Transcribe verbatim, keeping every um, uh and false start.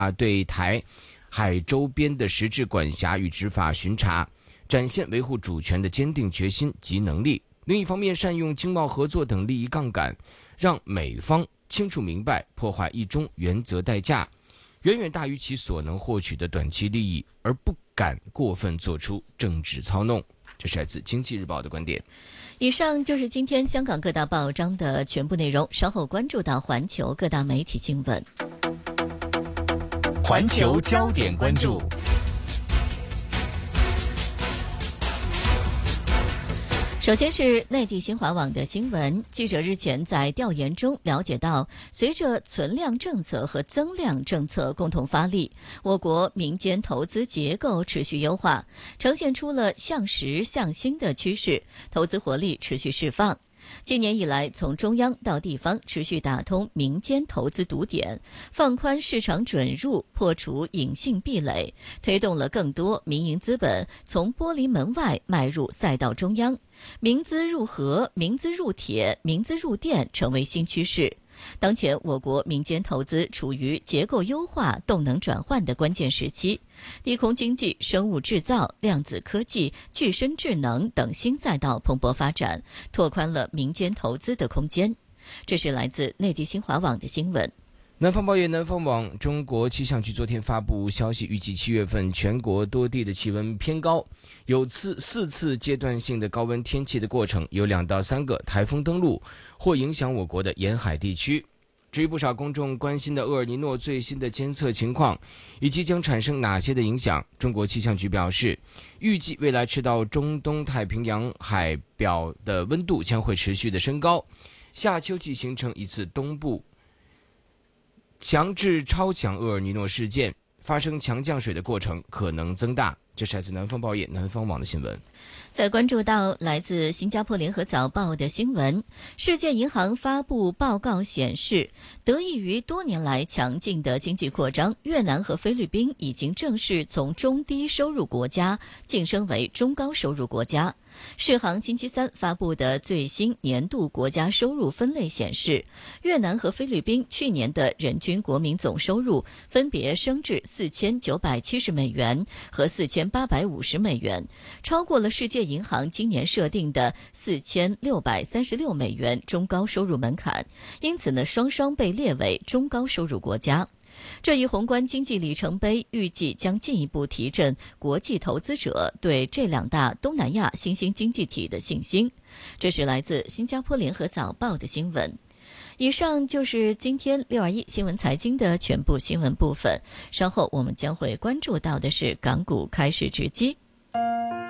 啊对台海周边的实质管辖与执法巡查，展现维护主权的坚定决心及能力。另一方面，善用经贸合作等利益杠杆，让美方清楚明白破坏一中原则代价远远大于其所能获取的短期利益，而不敢过分做出政治操弄。这是来自《经济日报》的观点。 以上就是今天香港各大报章的全部内容，稍后关注到环球各大媒体新闻。 环球焦点关注。 首先是内地新华网的新闻，记者日前在调研中了解到，随着存量政策和增量政策共同发力，我国民间投资结构持续优化，呈现出了向实向新的趋势，投资活力持续释放。今年以来，从中央到地方持续打通民间投资堵点，放宽市场准入，破除隐性壁垒，推动了更多民营资本从玻璃门外迈入赛道中央，民资入河、民资入铁、民资入电成为新趋势。当前我国民间投资处于结构优化、动能转换的关键时期，低空经济、生物制造、量子科技、具身智能等新赛道蓬勃发展，拓宽了民间投资的空间。这是来自内地新华网的新闻。 南方报业、南方网，中国气象局昨天发布消息，预计七月份全国多地的气温偏高，有次四次阶段性的高温天气的过程，有两到三个台风登陆或影响我国的沿海地区。至于不少公众关心的厄尔尼诺最新的监测情况以及将产生哪些的影响，中国气象局表示，预计未来赤道中东太平洋海表的温度将会持续的升高，下秋季形成一次东部强至超强厄尔尼诺事件，发生强降水的过程可能增大。这是来自南方报业、南方网的新闻。 再关注到来自新加坡联合早报的新闻，世界银行发布报告显示，得益于多年来强劲的经济扩张，越南和菲律宾已经正式从中低收入国家晋升为中高收入国家。世行星期三发布的最新年度国家收入分类显示，越南和菲律宾去年的人均国民总收入分别升至四千九百七十美元和四千八百五十美元，超过了世界银行今年设定的四千六百三十六美元中高收入门槛，因此呢，双双被列为中高收入国家。这一宏观经济里程碑预计将进一步提振国际投资者对这两大东南亚新兴经济体的信心。这是来自新加坡联合早报的新闻。以上就是今天六二一新闻财经的全部新闻部分，稍后我们将会关注到的是港股开市直击。